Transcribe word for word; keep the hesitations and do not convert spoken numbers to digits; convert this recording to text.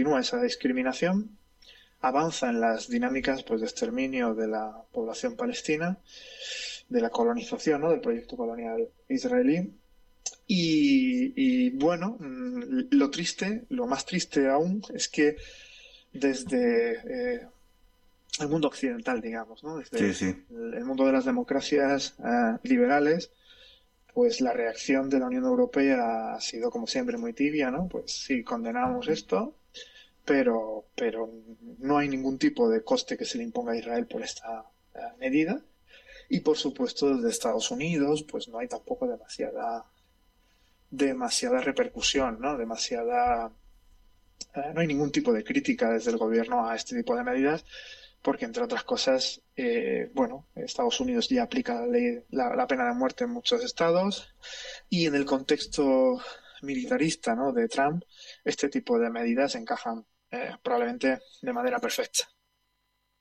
continúa esa discriminación, avanza en las dinámicas pues, de exterminio de la población palestina, de la colonización, ¿no? Del proyecto colonial israelí. Y, y bueno, lo triste, lo más triste aún, es que desde eh, el mundo occidental, digamos, ¿no? Sí, Desde sí. el, el mundo de las democracias eh, liberales, pues la reacción de la Unión Europea ha sido, como siempre, muy tibia, ¿no? Pues sí, condenamos esto, pero, pero no hay ningún tipo de coste que se le imponga a Israel por esta eh, medida. Y por supuesto, desde Estados Unidos, pues no hay tampoco demasiada demasiada repercusión, ¿no? Demasiada eh, no hay ningún tipo de crítica desde el gobierno a este tipo de medidas, porque entre otras cosas, eh, bueno, Estados Unidos ya aplica la ley, la, la pena de muerte en muchos estados, y en el contexto militarista, ¿no? De Trump, este tipo de medidas encajan eh, probablemente de manera perfecta.